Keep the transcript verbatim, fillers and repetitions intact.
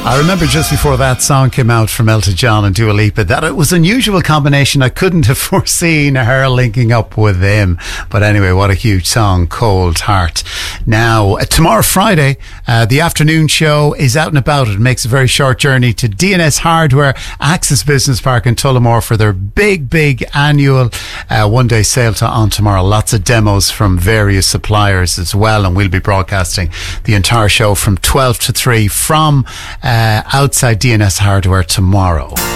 I remember just before that song came out from Elton John and Dua Lipa that it was an unusual combination. I couldn't have foreseen her linking up with them. But anyway, what a huge song, Cold Heart. Now, uh, tomorrow Friday, uh, the afternoon show is out and about. It makes a very short journey to D and S Hardware, Access Business Park in Tullamore for their big, big annual uh, one-day sale to on tomorrow. Lots of demos from various suppliers as well, and we'll be broadcasting the entire show from twelve to three from uh, outside D and S Hardware tomorrow.